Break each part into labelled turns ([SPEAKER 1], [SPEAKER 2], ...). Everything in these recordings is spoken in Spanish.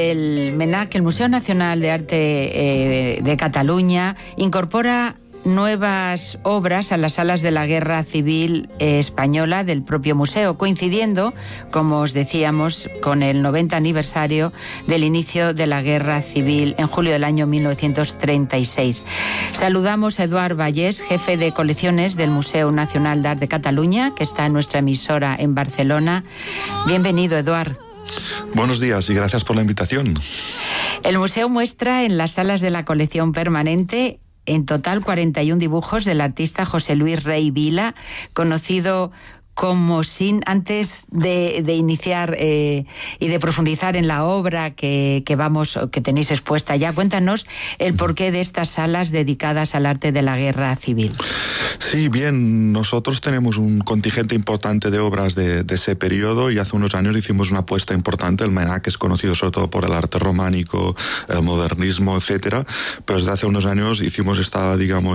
[SPEAKER 1] el MNAC, el Museo Nacional de Arte de Cataluña, incorpora nuevas obras a las salas de la Guerra Civil Española del propio museo, coincidiendo, como os decíamos, con el 90 aniversario del inicio de la Guerra Civil en julio del año 1936. Saludamos a Eduard Vallès, jefe de colecciones del Museo Nacional de Arte de Cataluña, que está en nuestra emisora en Barcelona. Bienvenido, Eduard.
[SPEAKER 2] Buenos días y gracias por la invitación.
[SPEAKER 1] El museo muestra en las salas de la colección permanente en total 41 dibujos del artista José Luis Rey Vila, conocido como Sin. Antes de iniciar y de profundizar en la obra que tenéis expuesta ya, cuéntanos el porqué de estas salas dedicadas al arte de la guerra civil.
[SPEAKER 2] Sí, bien, nosotros tenemos un contingente importante de obras de ese periodo y hace unos años hicimos una apuesta importante. El MNAC es conocido sobre todo por el arte románico, el modernismo, etcétera, pero desde hace unos años hicimos esta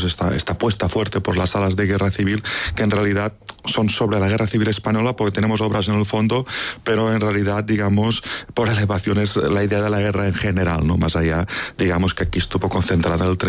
[SPEAKER 2] apuesta fuerte por las salas de guerra civil, que en realidad son sobre la Guerra Civil Española, porque tenemos obras en el fondo, pero en realidad, digamos, por elevación es la idea de la guerra en general, ¿no? Más allá, digamos que aquí estuvo concentrada en el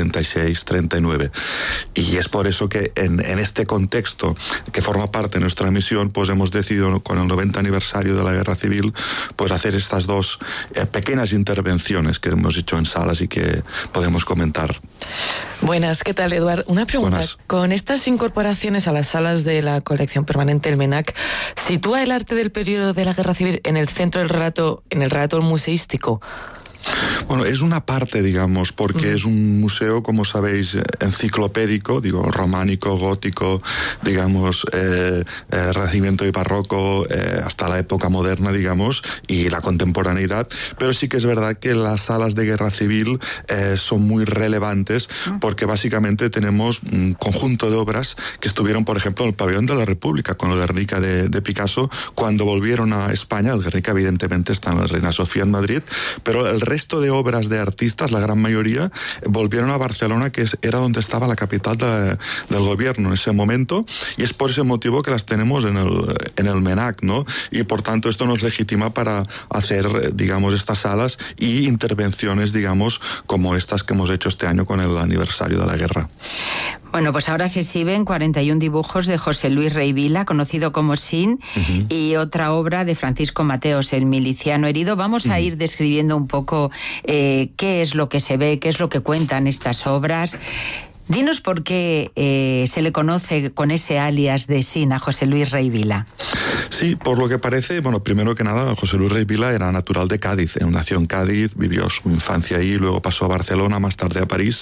[SPEAKER 2] 36-39. Y es por eso que en este contexto, que forma parte de nuestra misión, pues hemos decidido, con el 90 aniversario de la Guerra Civil, pues hacer estas dos pequeñas intervenciones que hemos hecho en salas y que podemos comentar.
[SPEAKER 3] Buenas, ¿qué tal, Eduard? Una pregunta.
[SPEAKER 2] Buenas.
[SPEAKER 3] Con estas incorporaciones a las salas de la colección permanente del MNAC, ¿sitúa el arte del periodo de la Guerra Civil en el centro del relato, en el relato museístico?
[SPEAKER 2] Bueno, es una parte, digamos, porque es un museo, como sabéis, enciclopédico, digo, románico, gótico, digamos, renacimiento y barroco, hasta la época moderna, digamos, y la contemporaneidad, pero sí que es verdad que las salas de guerra civil son muy relevantes, porque básicamente tenemos un conjunto de obras que estuvieron, por ejemplo, en el Pabellón de la República, con el Guernica de Picasso, cuando volvieron a España. El Guernica evidentemente está en la Reina Sofía en Madrid, pero el resto de obras de artistas, la gran mayoría, volvieron a Barcelona, que era donde estaba la capital del gobierno en ese momento, y es por ese motivo que las tenemos en el MNAC, ¿no? Y por tanto esto nos legitima para hacer, digamos, estas salas y intervenciones, digamos, como estas que hemos hecho este año con el aniversario de la guerra.
[SPEAKER 1] Bueno, pues ahora se exhiben 41 dibujos de José Luis Rey Vila, conocido como Sin, y otra obra de Francisco Mateos, el miliciano herido. Vamos a ir describiendo un poco qué es lo que se ve, qué es lo que cuentan estas obras. Dinos por qué se le conoce con ese alias de Sin a José Luis Rey Vila.
[SPEAKER 2] Sí, por lo que parece, bueno, primero que nada, José Luis Rey Vila era natural de Cádiz. Nació en Cádiz, vivió su infancia ahí, luego pasó a Barcelona, más tarde a París.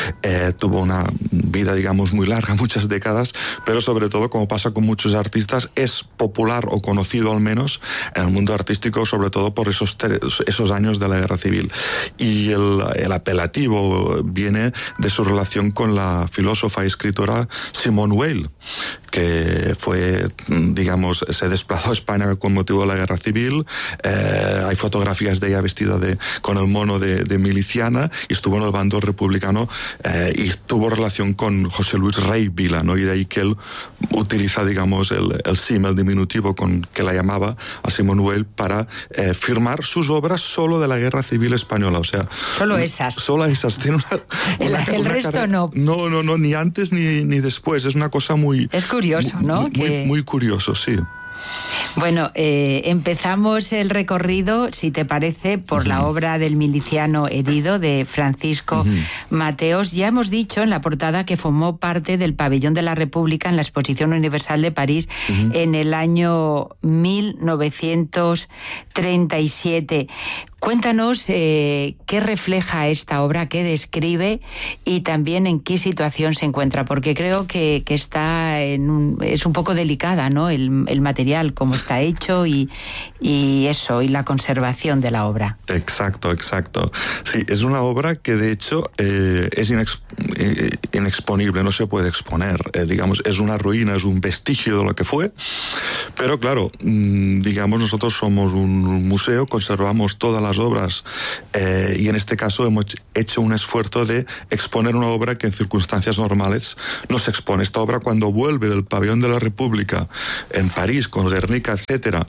[SPEAKER 2] Tuvo una vida, digamos, muy larga, muchas décadas, pero sobre todo, como pasa con muchos artistas, es popular o conocido al menos en el mundo artístico, sobre todo por esos años de la Guerra Civil. Y el apelativo viene de su relación con la filósofa y escritora Simone Weil, que fue, digamos, se desplazó a España con motivo de la Guerra Civil. Hay fotografías de ella vestida con el mono de miliciana, y estuvo en el bando republicano, y tuvo relación con José Luis Rey Vila, ¿no? Y de ahí que él utiliza, digamos, el sim, el diminutivo con que la llamaba a Simone Weil, para firmar sus obras solo de la Guerra Civil Española. O sea,
[SPEAKER 1] solo esas.
[SPEAKER 2] Solo esas. Tiene
[SPEAKER 1] el resto carrera, no.
[SPEAKER 2] No, ni antes ni después. Es una cosa muy...
[SPEAKER 1] Es curioso, ¿no?
[SPEAKER 2] Muy curioso, sí.
[SPEAKER 1] Bueno, empezamos el recorrido, si te parece, por la obra del miliciano herido de Francisco Mateos. Ya hemos dicho en la portada que formó parte del Pabellón de la República en la Exposición Universal de París en el año 1937. Cuéntanos qué refleja esta obra, qué describe y también en qué situación se encuentra, porque creo que está es un poco delicada, ¿no? El material, cómo está hecho y la conservación de la obra.
[SPEAKER 2] Exacto. Sí, es una obra que de hecho es inexponible, no se puede exponer. Digamos, es una ruina, es un vestigio de lo que fue, pero claro, digamos, nosotros somos un museo, conservamos toda las obras, y en este caso hemos hecho un esfuerzo de exponer una obra que en circunstancias normales no se expone. Esta obra, cuando vuelve del Pabellón de la República en París, con Guernica, etcétera,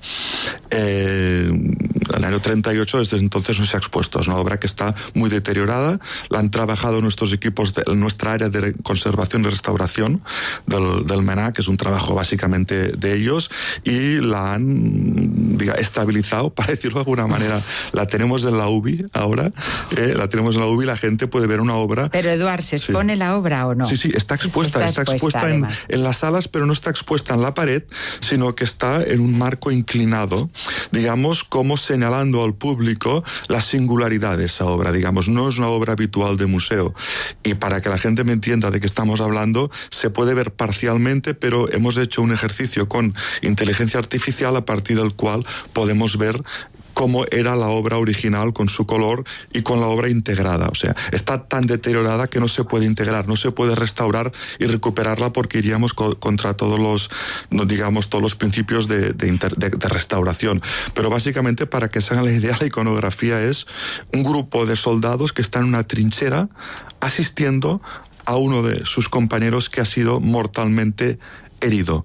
[SPEAKER 2] en el año 38, desde entonces no se ha expuesto. Es una obra que está muy deteriorada, la han trabajado nuestros equipos de nuestra área de conservación y restauración del MENAC, que es un trabajo básicamente de ellos, y la han estabilizado, para decirlo de alguna manera. La tenemos en la UBI ahora, la tenemos en la UBI, la gente puede ver una obra.
[SPEAKER 1] Pero Eduard, ¿se expone la obra o no?
[SPEAKER 2] Sí, está expuesta, está expuesta en las salas, pero no está expuesta en la pared, sino que está en un marco inclinado, digamos, como señalando al público la singularidad de esa obra, digamos. No es una obra habitual de museo, y para que la gente me entienda de qué estamos hablando, se puede ver parcialmente, pero hemos hecho un ejercicio con inteligencia artificial a partir del cual podemos ver cómo era la obra original con su color y con la obra integrada. O sea, está tan deteriorada que no se puede integrar, no se puede restaurar y recuperarla, porque iríamos contra todos los, digamos, todos los principios de restauración. Pero básicamente, para que se hagan la idea, la iconografía es un grupo de soldados que están en una trinchera asistiendo a uno de sus compañeros que ha sido mortalmente herido,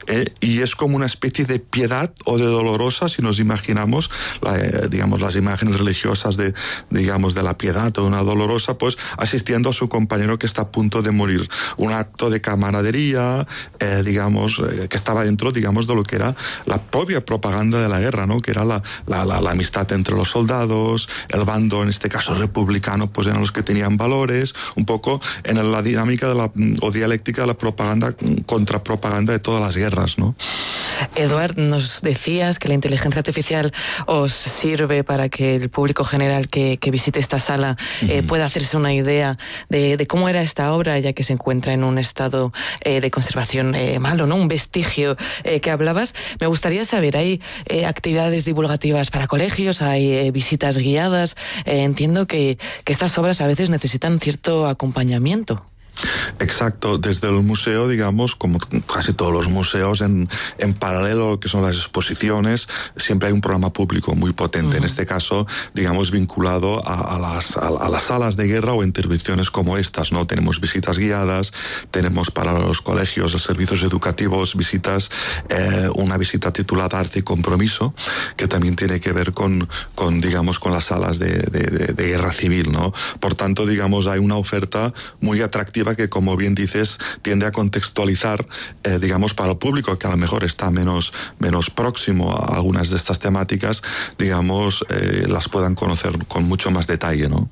[SPEAKER 2] y es como una especie de piedad o de dolorosa, si nos imaginamos digamos, las imágenes religiosas de la piedad o una dolorosa, pues asistiendo a su compañero que está a punto de morir. Un acto de camaradería, digamos, que estaba dentro, digamos, de lo que era la propia propaganda de la guerra, ¿no? Que era la amistad entre los soldados, el bando, en este caso republicano, pues eran los que tenían valores, un poco en la dinámica o dialéctica de la propaganda contra propaganda de todas las guerras, ¿no?
[SPEAKER 3] Eduard, nos decías que la inteligencia artificial os sirve para que el público general que visite esta sala pueda hacerse una idea de cómo era esta obra, ya que se encuentra en un estado de conservación malo, ¿no? Un vestigio que hablabas. Me gustaría saber, ¿hay actividades divulgativas para colegios? ¿Hay visitas guiadas? Entiendo que estas obras a veces necesitan cierto acompañamiento.
[SPEAKER 2] Exacto, desde el museo, digamos, como casi todos los museos, en paralelo a lo que son las exposiciones, siempre hay un programa público muy potente. En este caso, digamos, vinculado a las salas de guerra o intervenciones como estas, ¿no? Tenemos visitas guiadas, tenemos para los colegios, los servicios educativos, visitas, una visita titulada Arte y Compromiso, que también tiene que ver con digamos, con las salas de guerra civil, ¿no? Por tanto, digamos, hay una oferta muy atractiva que, como bien dices, tiende a contextualizar, digamos, para el público que a lo mejor está menos próximo a algunas de estas temáticas, digamos, las puedan conocer con mucho más detalle, ¿no?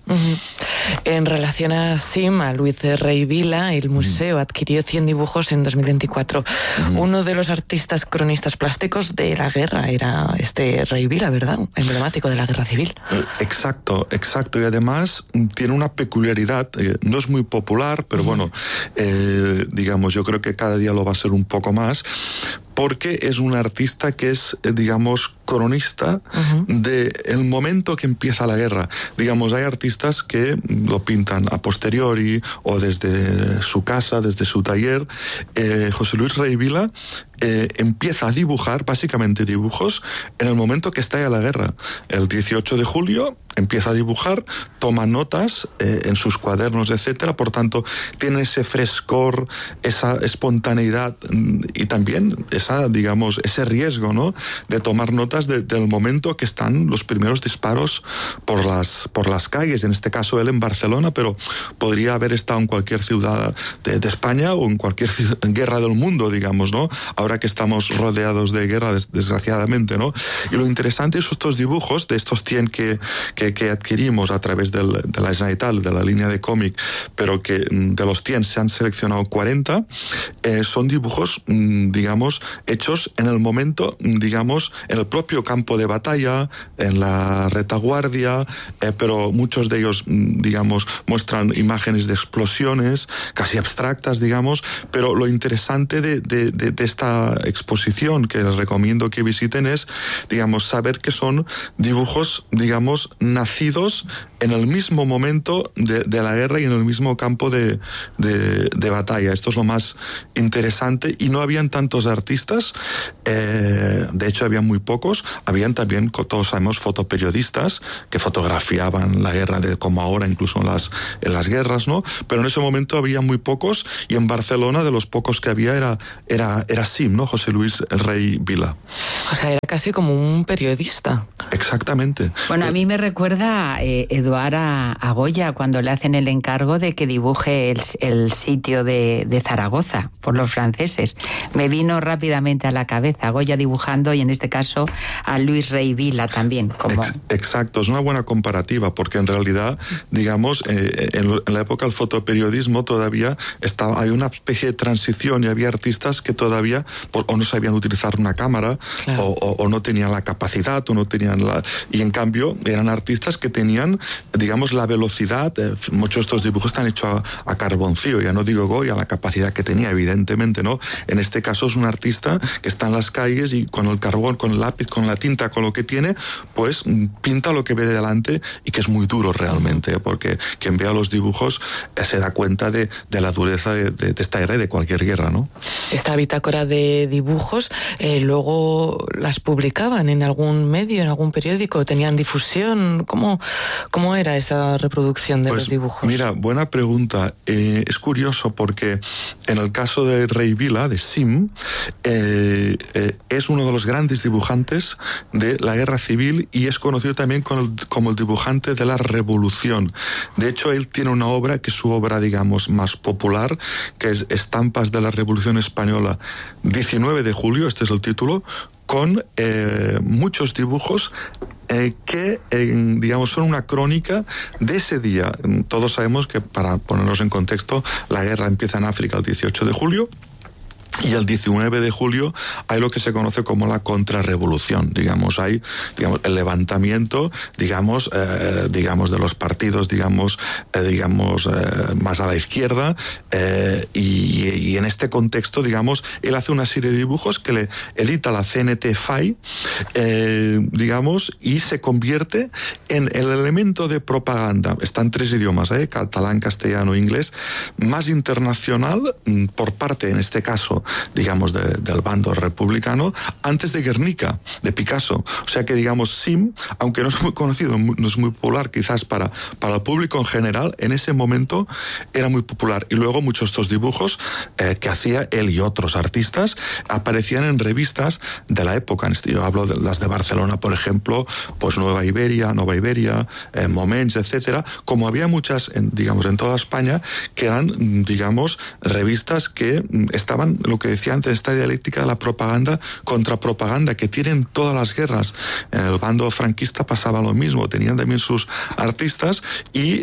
[SPEAKER 3] En relación a SIM, a Luis Rey Vila, el museo adquirió 100 dibujos en 2024. Uno de los artistas cronistas plásticos de la guerra era este Rey Vila, ¿verdad? Emblemático de la guerra civil.
[SPEAKER 2] Exacto. Y además tiene una peculiaridad, no es muy popular, pero bueno, digamos, yo creo que cada día lo va a ser un poco más, porque es un artista que es, digamos, cronista del momento que empieza la guerra. Digamos, hay artistas que lo pintan a posteriori o desde su casa, desde su taller. José Luis Rey Vila empieza a dibujar, básicamente dibujos, en el momento que estalla la guerra. El 18 de julio empieza a dibujar, toma notas en sus cuadernos, etcétera. Por tanto, tiene ese frescor, esa espontaneidad y también digamos, ese riesgo, ¿no?, de tomar notas del momento que están los primeros disparos por las calles. En este caso él en Barcelona, pero podría haber estado en cualquier ciudad de España o en cualquier guerra del mundo, digamos, ¿no? Ahora que estamos rodeados de guerra, desgraciadamente, ¿no? Y lo interesante es estos dibujos, de estos 100 que adquirimos a través de la Generalitat, de la línea de cómic, pero que de los 100 se han seleccionado 40, son dibujos, digamos, hechos en el momento, digamos, en el propio campo de batalla, en la retaguardia, pero muchos de ellos, digamos, muestran imágenes de explosiones, casi abstractas, digamos, pero lo interesante de esta exposición, que les recomiendo que visiten, es, digamos, saber que son dibujos, digamos, nacidos en el mismo momento de la guerra y en el mismo campo de batalla. Esto es lo más interesante, y no habían tantos artistas artistas, de hecho había muy pocos, habían también, todos sabemos, fotoperiodistas que fotografiaban la guerra, como ahora incluso en las guerras, ¿no? Pero en ese momento había muy pocos, y en Barcelona de los pocos que había era Sim, ¿no? José Luis Rey Vila.
[SPEAKER 3] O sea, era casi como un periodista.
[SPEAKER 2] Exactamente.
[SPEAKER 1] Bueno, a mí me recuerda Eduard a Goya cuando le hacen el encargo de que dibuje el sitio de Zaragoza por los franceses. Me vino rápidamente a la cabeza Goya dibujando, y en este caso a Luis Rey Vila también.
[SPEAKER 2] Exacto, es una buena comparativa, porque en realidad, digamos, en la época del fotoperiodismo todavía hay una especie de transición, y había artistas que todavía o no sabían utilizar una cámara, claro, o no tenían la capacidad, o no tenían y en cambio eran artistas que tenían, digamos, la velocidad. Muchos de estos dibujos están hechos a carboncillo, ya no digo Goya, la capacidad que tenía, evidentemente, ¿no? En este caso es un artista que está en las calles y con el carbón, con el lápiz, con la tinta, con lo que tiene, pues pinta lo que ve de delante, y que es muy duro realmente, porque quien vea los dibujos se da cuenta de la dureza de esta guerra y de cualquier guerra, ¿no?
[SPEAKER 3] Esta bitácora de dibujos, luego las publicaban en algún medio, en algún periódico, tenían difusión. ¿Cómo era esa reproducción de los dibujos?
[SPEAKER 2] Mira, buena pregunta. Es curioso porque en el caso de Rey Vila, de Sim, es uno de los grandes dibujantes de la guerra civil, y es conocido también como el dibujante de la revolución. De hecho, él tiene una obra que es su obra, digamos, más popular, que es Estampas de la Revolución Española, 19 de julio, este es el título, con muchos dibujos que, digamos, son una crónica de ese día. Todos sabemos que, para ponernos en contexto, la guerra empieza en África el 18 de julio, y el 19 de julio hay lo que se conoce como la contrarrevolución. Hay el levantamiento, digamos, de los partidos, más a la izquierda, y en este contexto, digamos, él hace una serie de dibujos que le edita la CNT-FAI, y se convierte en el elemento de propaganda. Está en 3 idiomas, catalán, castellano e inglés, más internacional por parte, en este caso, digamos, del bando republicano, antes de Guernica, de Picasso. O sea que, digamos, Sim, aunque no es muy conocido, no es muy popular quizás para el público en general, en ese momento era muy popular. Y luego muchos de estos dibujos que hacía él y otros artistas aparecían en revistas de la época. Yo hablo de las de Barcelona, por ejemplo, pues Nova Iberia, Moments, etcétera. Como había muchas, digamos, en toda España, que eran, digamos, revistas que estaban, lo que decía antes, esta dialéctica de la propaganda contra propaganda que tienen todas las guerras. En el bando franquista pasaba lo mismo, tenían también sus artistas, y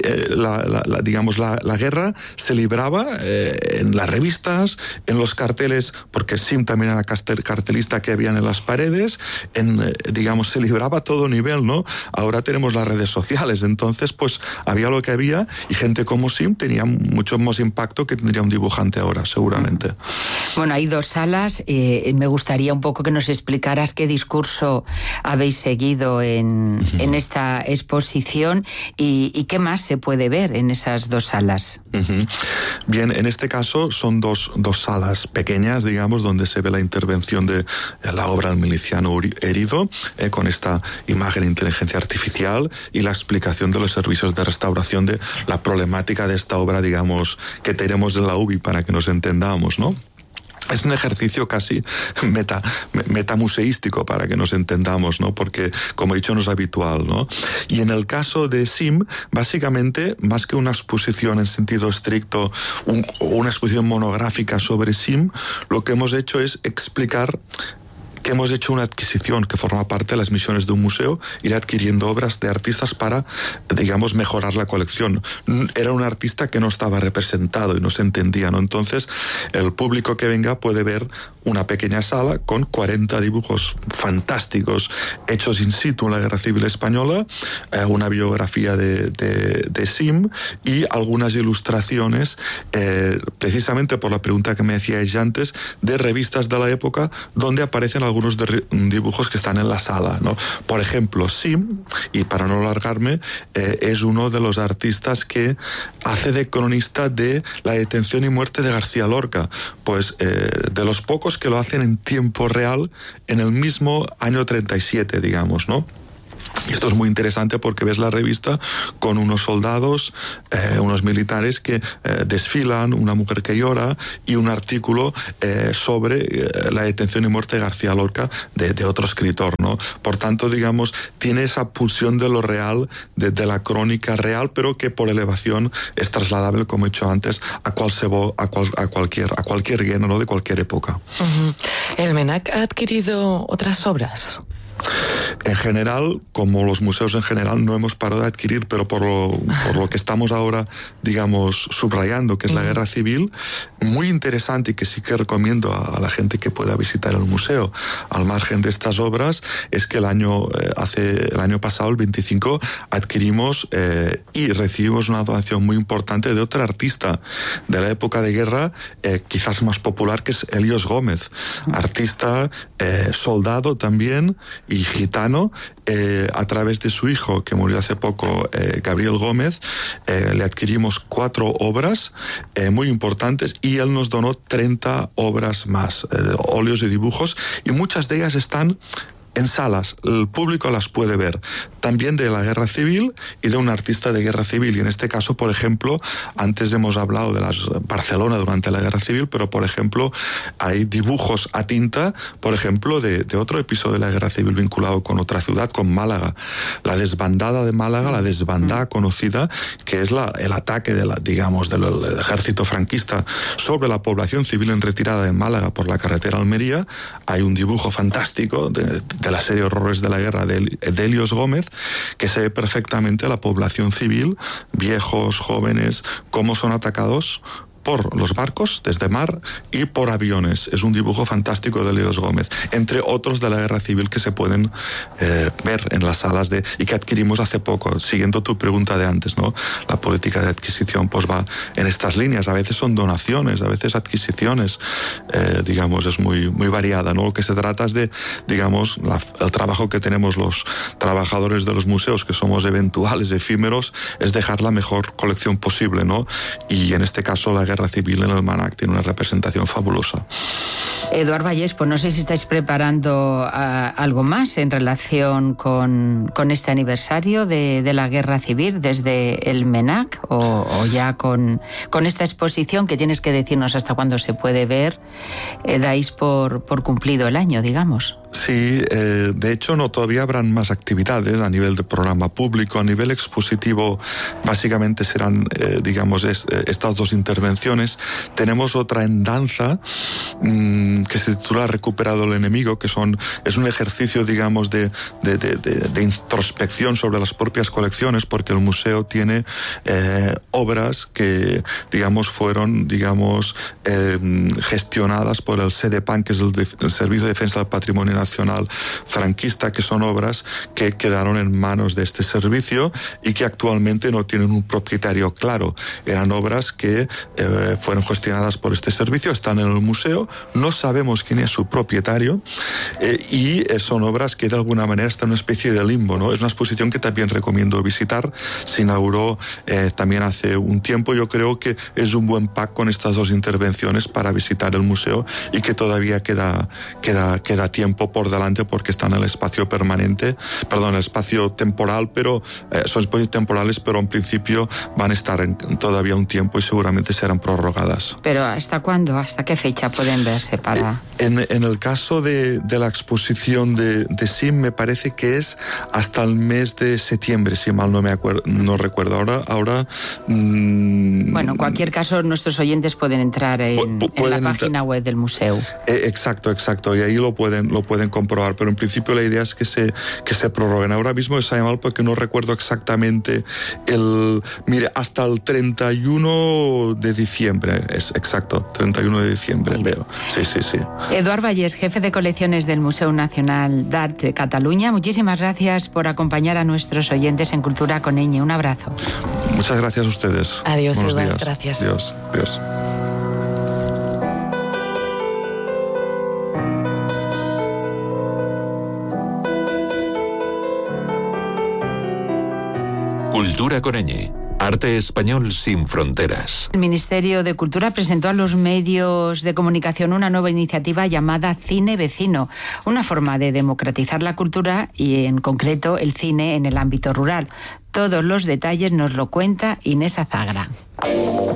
[SPEAKER 2] la guerra se libraba en las revistas, en los carteles, porque Sim también era cartelista, que habían en las paredes, se libraba a todo nivel, ¿no? Ahora tenemos las redes sociales, entonces pues había lo que había, y gente como Sim tenía mucho más impacto que tendría un dibujante ahora, seguramente.
[SPEAKER 1] Bueno, hay 2 salas. Me gustaría un poco que nos explicaras qué discurso habéis seguido en esta exposición, y qué más se puede ver en esas 2 salas.
[SPEAKER 2] Bien, en este caso son dos salas pequeñas, digamos, donde se ve la intervención de la obra del miliciano herido, con esta imagen de inteligencia artificial, y la explicación de los servicios de restauración de la problemática de esta obra, digamos, que tenemos en la UBI, para que nos entendamos, ¿no? Es un ejercicio casi metamuseístico, para que nos entendamos, ¿no? Porque, como he dicho, no es habitual, ¿no? Y en el caso de Sim, básicamente, más que una exposición en sentido estricto, una exposición monográfica sobre Sim, lo que hemos hecho es explicar que hemos hecho una adquisición que forma parte de las misiones de un museo, ir adquiriendo obras de artistas para, digamos, mejorar la colección. Era un artista que no estaba representado y no se entendía, ¿no? Entonces, el público que venga puede ver una pequeña sala con 40 dibujos fantásticos hechos in situ en la Guerra Civil Española, una biografía de Sim y algunas ilustraciones, precisamente por la pregunta que me decíais antes, de revistas de la época donde aparecen algunos dibujos que están en la sala, ¿no? Por ejemplo, Sim, y para no alargarme, es uno de los artistas que hace de cronista de la detención y muerte de García Lorca, pues de los pocos digamos que lo hacen en tiempo real en el mismo año 37, digamos, ¿no? Y esto es muy interesante porque ves la revista con unos soldados, unos militares que desfilan, una mujer que llora y un artículo sobre la detención y muerte de García Lorca de otro escritor, ¿no? Por tanto, digamos, tiene esa pulsión de lo real, de la crónica real, pero que por elevación es trasladable, como he dicho antes, a cualquier género de cualquier época.
[SPEAKER 3] Uh-huh. ¿El MENAC ha adquirido otras obras?
[SPEAKER 2] En general, como los museos en general, no hemos parado de adquirir, pero por lo que estamos ahora, digamos, subrayando, que es la guerra civil, muy interesante y que sí que recomiendo a la gente que pueda visitar el museo, al margen de estas obras, es que el año pasado, el 25, adquirimos y recibimos una donación muy importante de otra artista de la época de guerra, quizás más popular, que es Helios Gómez, artista, soldado también, y gitano. A través de su hijo, que murió hace poco, Gabriel Gómez, le adquirimos 4 obras muy importantes y él nos donó 30 obras más, óleos y dibujos, y muchas de ellas están en salas, el público las puede ver, también de la guerra civil y de un artista de guerra civil. Y en este caso, por ejemplo, antes hemos hablado de Barcelona durante la guerra civil, pero por ejemplo hay dibujos a tinta, por ejemplo, de otro episodio de la guerra civil vinculado con otra ciudad, con Málaga. La desbandada de Málaga, la desbandada conocida, que es el ataque del ejército franquista sobre la población civil en retirada en Málaga por la carretera Almería. Hay un dibujo fantástico de la serie Horrores de la Guerra de Helios Gómez, que se ve perfectamente la población civil, viejos, jóvenes, cómo son atacados por los barcos desde mar y por aviones. Es un dibujo fantástico de Helios Gómez, entre otros de la guerra civil que se pueden ver en las salas y que adquirimos hace poco. Siguiendo tu pregunta de antes, ¿no? La política de adquisición pues va en estas líneas. A veces son donaciones, a veces adquisiciones, digamos, es muy, muy variada, ¿no? Lo que se trata es de, digamos, el trabajo que tenemos los trabajadores de los museos, que somos eventuales, efímeros, es dejar la mejor colección posible, ¿no? Y en este caso la guerra civil en el MANAC tiene una representación fabulosa.
[SPEAKER 1] Eduard Vallés, pues no sé si estáis preparando algo más en relación con este aniversario de la guerra civil desde el MENAC o ya con esta exposición que tienes que decirnos hasta cuándo se puede ver, dais por cumplido el año, digamos.
[SPEAKER 2] Sí, de hecho todavía habrán más actividades a nivel de programa público, a nivel expositivo básicamente serán, digamos, estas 2 intervenciones. Tenemos otra en danza que se titula Recuperado el enemigo, que es un ejercicio, digamos, de introspección sobre las propias colecciones, porque el museo tiene obras que, digamos, fueron, digamos, gestionadas por el SEDEPAN, que es el Servicio de Defensa del Patrimonio Nacional franquista, que son obras que quedaron en manos de este servicio y que actualmente no tienen un propietario claro. Eran obras que fueron gestionadas por este servicio, están en el museo, no sabemos quién es su propietario y son obras que de alguna manera están en una especie de limbo, ¿no? Es una exposición que también recomiendo visitar. Se inauguró también hace un tiempo. Yo creo que es un buen pack con estas 2 intervenciones para visitar el museo y que todavía queda tiempo por delante porque están en el espacio el espacio temporal, pero son espacios temporales, pero en principio van a estar todavía un tiempo y seguramente serán prorrogadas.
[SPEAKER 1] ¿Pero hasta cuándo? ¿Hasta qué fecha pueden verse para...?
[SPEAKER 2] En el caso de la exposición de SIM, me parece que es hasta el mes de septiembre, si mal no recuerdo. Ahora
[SPEAKER 1] bueno, en cualquier caso, nuestros oyentes pueden entrar en la página web del museo.
[SPEAKER 2] Exacto, y ahí lo pueden comprobar, pero en principio la idea es que se prorroguen. Ahora mismo es mal porque no recuerdo exactamente hasta el 31 de diciembre, es exacto, 31 de diciembre, veo. Sí.
[SPEAKER 1] Eduard Vallés, jefe de colecciones del Museu Nacional d'Art de Cataluña, muchísimas gracias por acompañar a nuestros oyentes en Cultura con Ñ. Un abrazo.
[SPEAKER 2] Muchas gracias a ustedes.
[SPEAKER 3] Adiós,
[SPEAKER 2] Buenos
[SPEAKER 3] Eduard,
[SPEAKER 2] días.
[SPEAKER 3] gracias.
[SPEAKER 2] Adiós.
[SPEAKER 4] Cultura con Ñ. Arte español sin fronteras.
[SPEAKER 1] El Ministerio de Cultura presentó a los medios de comunicación una nueva iniciativa llamada Cine Vecino, una forma de democratizar la cultura y, en concreto, el cine en el ámbito rural. Todos los detalles nos lo cuenta Inés Azagra.